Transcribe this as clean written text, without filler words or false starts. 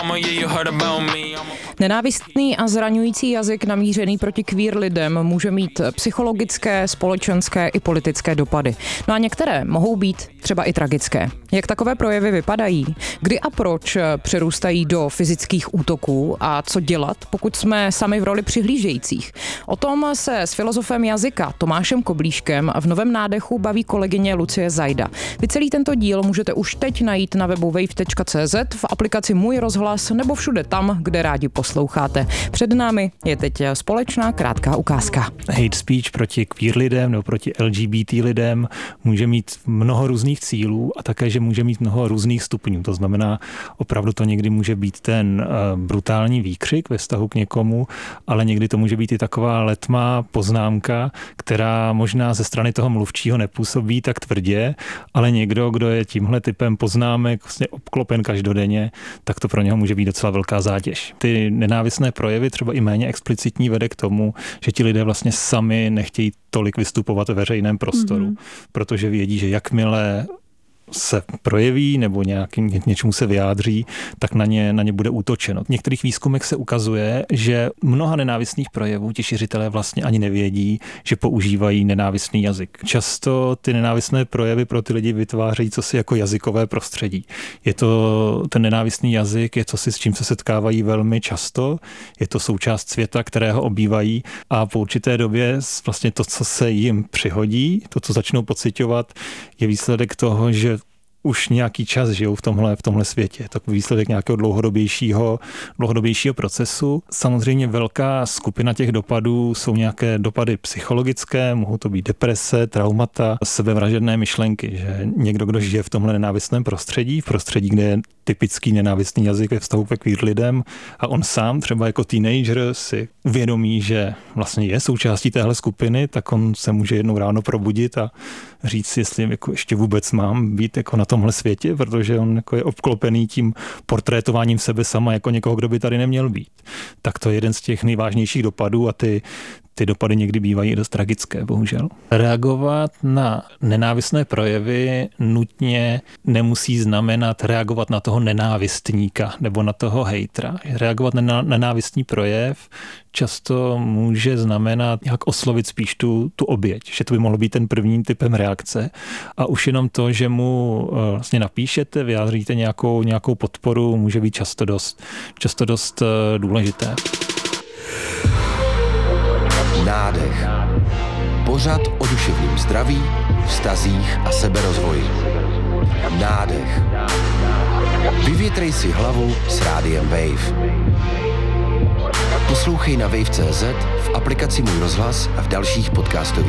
Nenávistný a zraňující jazyk namířený proti queer lidem může mít psychologické, společenské i politické dopady. No a některé mohou být třeba i tragické. Jak takové projevy vypadají? Kdy a proč přerůstají do fyzických útoků a co dělat, pokud jsme sami v roli přihlížejících? O tom se s filozofem jazyka Tomášem Koblíškem v Novém nádechu baví kolegyně Lucie Zajda. Vy celý tento díl můžete už teď najít na webu wave.cz, v aplikaci Můj rozhlas nebo všude tam, kde rádi posloucháte. Před námi je teď společná krátká ukázka. Hate speech proti queer lidem nebo proti LGBT lidem může mít mnoho různých cílů a také, že může mít mnoho různých stupňů. To znamená, opravdu to někdy může být ten brutální výkřik ve vztahu k někomu, ale někdy to může být i taková letmá poznámka, která možná ze strany toho mluvčího nepůsobí tak tvrdě, ale někdo, kdo je tímhle typem poznámek vlastně obklopen každodenně, tak to pro něho může být docela velká zátěž. Ty nenávistné projevy, třeba i méně explicitní, vede k tomu, že ti lidé vlastně sami nechtějí tolik vystupovat ve veřejném prostoru, protože vědí, že jakmile se projeví nebo něčemu se vyjádří, tak na ně bude útočeno. V některých výzkumech se ukazuje, že mnoha nenávistných projevů ti šiřitelé vlastně ani nevědí, že používají nenávistný jazyk. Často ty nenávistné projevy pro ty lidi vytvářejí cosi jako jazykové prostředí. Ten nenávistný jazyk je cosi, s čím se setkávají velmi často, je to součást světa, kterého obývají a po určité době vlastně to, co se jim přihodí, to, co začnou pociťovat, je výsledek toho, že už nějaký čas žijou v tomhle světě. Tak výsledek nějakého dlouhodobějšího procesu. Samozřejmě velká skupina těch dopadů jsou nějaké dopady psychologické, mohou to být deprese, traumata, sebevražedné myšlenky, že někdo, kdo žije v tomhle nenávistném prostředí, v prostředí, kde je typický nenávistný jazyk ve vztahu ke queer lidem a on sám třeba jako teenager si uvědomí, že vlastně je součástí téhle skupiny, tak on se může jednou ráno probudit a říct si, jestli jako ještě vůbec mám být jako na tomhle světě, protože on jako je obklopený tím portrétováním sebe sama jako někoho, kdo by tady neměl být. Tak to je jeden z těch nejvážnějších dopadů a ty dopady někdy bývají dost tragické, bohužel. Reagovat na nenávistné projevy nutně nemusí znamenat reagovat na toho nenávistníka nebo na toho hejtra. Reagovat na nenávistný projev často může znamenat nějak oslovit spíš tu oběť, že to by mohlo být ten prvním typem reakce a už jenom to, že mu vlastně napíšete, vyjádříte nějakou podporu, může být často dost důležité. Nádech. Pořad o duševním zdraví, vztazích a seberozvoji. Nádech. Vyvětrej si hlavu s rádiem Wave. Poslouchej na wave.cz, v aplikaci Můj rozhlas a v dalších podcastových